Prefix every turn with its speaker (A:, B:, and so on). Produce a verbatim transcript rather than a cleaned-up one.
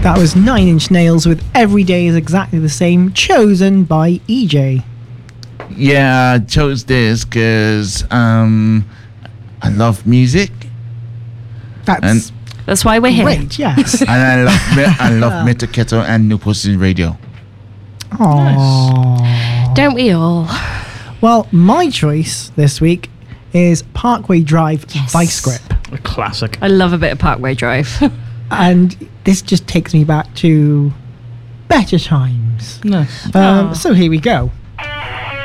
A: That was Nine Inch Nails with Every Day is Exactly the Same, chosen by E J.
B: Yeah, I chose this because um, I love music.
A: That's
B: and
C: that's why we're here.
A: Great, yes.
B: and I love me- I love Metal Kettle and New Position Radio.
A: Aww.
C: Don't we all?
A: Well, my choice this week is Parkway Drive
C: Yes.
A: Vice Grip.
D: A classic.
C: I love a bit of Parkway Drive.
A: And this just takes me back to better times.
D: Nice.
A: Um,
C: Aw.
A: so here we go.